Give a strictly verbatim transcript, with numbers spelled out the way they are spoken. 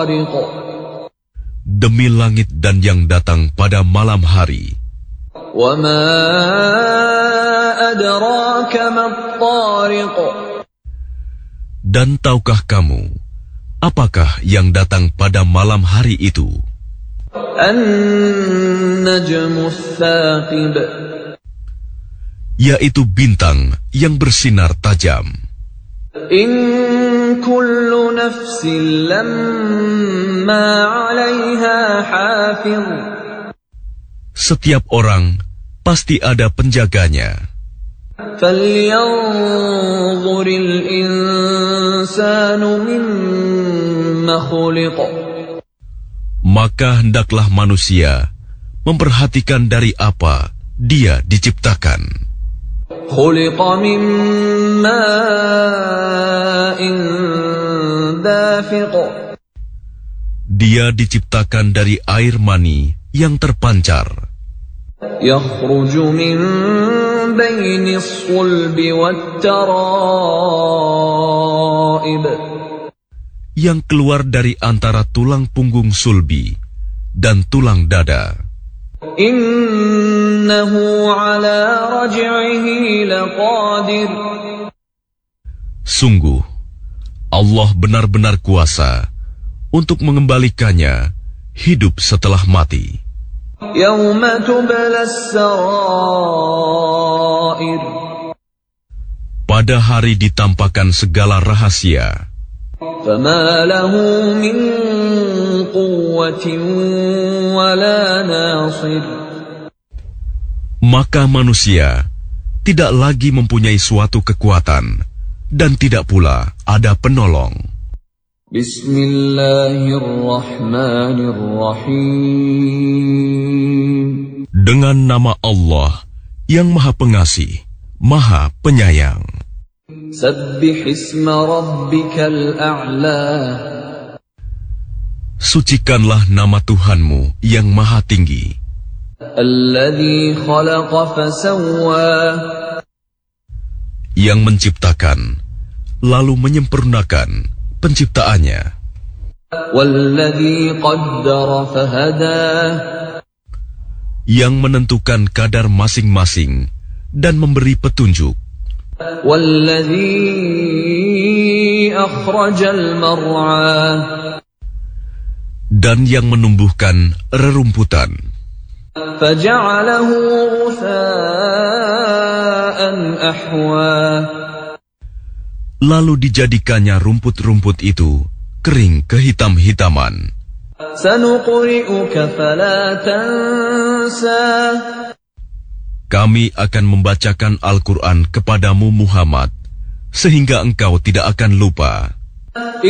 الطارق Demi langit dan yang datang pada malam hari. وما أدراك ما الطارق Dan tahukah kamu, apakah yang datang pada malam hari itu? النجم الثاقب Yaitu bintang yang bersinar tajam. إن كل نفس لما عليها حافظ Setiap orang pasti ada penjaganya. فلينظر الإنسان مما خلق Maka hendaklah manusia memperhatikan dari apa dia diciptakan. خلق من ماء دافق Dia diciptakan dari air mani yang terpancar, يخرج من بين الصلب والترائب yang keluar dari antara tulang punggung sulbi dan tulang dada. إنه على رجعه لقادر Sungguh, Allah benar-benar kuasa untuk mengembalikannya hidup setelah mati. يوم تبلى السرائر Pada hari ditampakkan segala rahasia, فما له من قوة ولا ناصر maka manusia tidak lagi mempunyai suatu kekuatan dan tidak pula ada penolong. Bismillahirrahmanirrahim. Dengan nama Allah yang Maha Pengasih, Maha Penyayang. Sabbih isma rabbikal a'la. Sucikanlah nama Tuhanmu yang Maha Tinggi. Alladzi khalaqa fasawwa. Yang menciptakan lalu menyempurnakan penciptaannya. Walladzi qaddara fahada. Yang menentukan kadar masing-masing dan memberi petunjuk. Walladzi akhrajal mar'a. Dan yang menumbuhkan rerumputan. Faja'alahu ghusa'an ahwa. Lalu dijadikannya rumput-rumput itu kering kehitam-hitaman. Sanuqri'uka fala tansa. Kami akan membacakan Al-Quran kepadamu Muhammad, sehingga engkau tidak akan lupa.